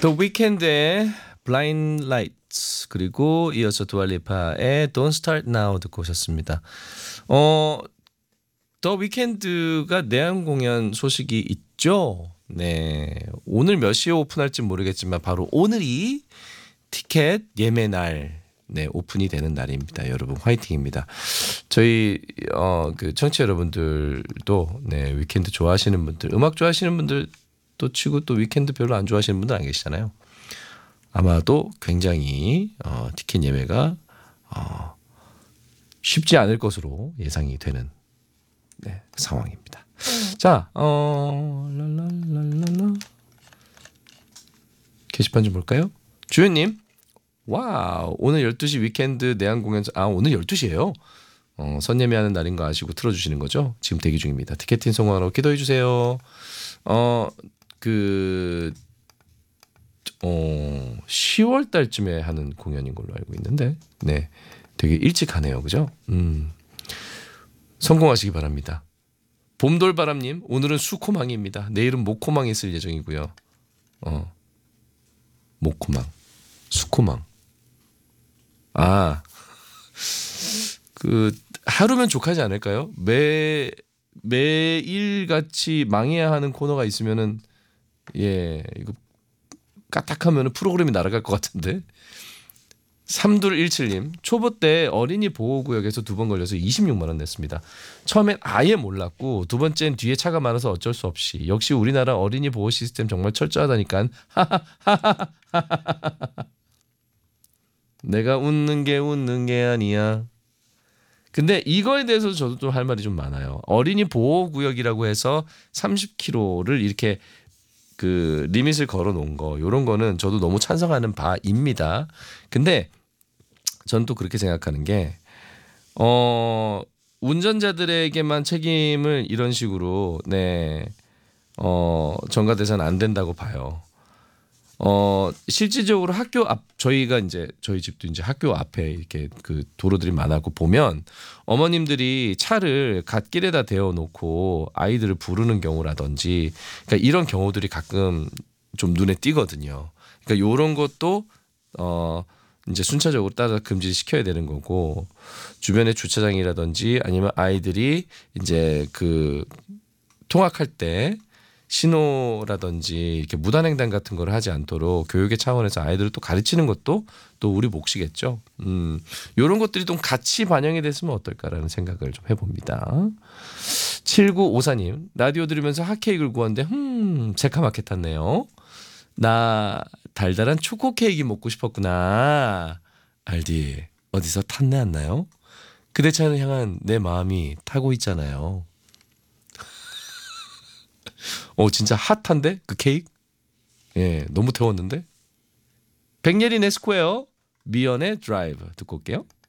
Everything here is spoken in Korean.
The Weeknd의 Blind Lights 그리고 이어서 두알리파의 Don't Start Now 듣고 오셨습니다. The Weeknd가 내한 공연 소식이 있죠. 네, 오늘 몇 시에 오픈할지 모르겠지만 바로 오늘이 티켓 예매 날, 네, 오픈이 되는 날입니다. 여러분 화이팅입니다. 저희 그 청취자 여러분들도 네, 위켄드 좋아하시는 분들, 음악 좋아하시는 분들 또 치고 또 위켄드 별로 안 좋아하시는 분들 안 계시잖아요. 아마도 굉장히 티켓 예매가 쉽지 않을 것으로 예상이 되는 네, 상황입니다. 자, 랄랄랄랄라 게시판 좀 볼까요? 주연님, 와우, 오늘 12시 위켄드 내한 공연, 오늘 12시예요. 선예매하는 날인 거 아시고 틀어주시는 거죠? 지금 대기 중입니다. 티켓팅 성공하러 기도해 주세요. 10월 달쯤에 하는 공연인 걸로 알고 있는데, 네, 되게 일찍 하네요, 그죠? 성공하시기 바랍니다. 봄돌바람님, 오늘은 수코망입니다. 내일은 목코망이 있을 예정이고요. 목코망, 수코망. 그 하루면 족하지 않을까요? 매일 같이 망해야 하는 코너가 있으면은 이거 까딱하면은 프로그램이 날아갈 것 같은데. 3217님, 초보 때 어린이 보호구역에서 2번 걸려서 26만 원 냈습니다. 처음엔 아예 몰랐고 두 번째는 뒤에 차가 많아서 어쩔 수 없이. 역시 우리나라 어린이 보호 시스템 정말 철저하다니까. 내가 웃는 게 아니야. 근데 이거에 대해서 저도 좀 할 말이 좀 많아요. 어린이 보호구역이라고 해서 30km를 이렇게 그 리밋을 걸어 놓은 거, 요런 거는 저도 너무 찬성하는 바입니다. 근데 전 또 그렇게 생각하는 게 운전자들에게만 책임을 이런 식으로 전가돼서는 안 된다고 봐요. 실질적으로 학교 앞, 저희 집도 이제 학교 앞에 이렇게 그 도로들이 많았고 보면 어머님들이 차를 갓길에다 대어놓고 아이들을 부르는 경우라든지, 그러니까 이런 경우들이 가끔 좀 눈에 띄거든요. 그러니까 이런 것도 이제 순차적으로 따라 금지시켜야 되는 거고, 주변의 주차장이라든지 아니면 아이들이 이제 그 통학할 때 신호라든지 이렇게 무단횡단 같은 걸 하지 않도록 교육의 차원에서 아이들을 또 가르치는 것도 또 우리 몫이겠죠. 이런 것들이 좀 같이 반영이 됐으면 어떨까라는 생각을 좀 해봅니다. 7954님, 라디오 들으면서 핫케이크를 구웠는데 새카맣게 탔네요. 나 달달한 초코 케이크 먹고 싶었구나. 알디, 어디서 탔네 않나요? 그대 차를 향한 내 마음이 타고 있잖아요. 진짜 핫한데 그 케이크? 예, 너무 태웠는데. 백예린의 스퀘어, 미연의 드라이브 듣고 올게요.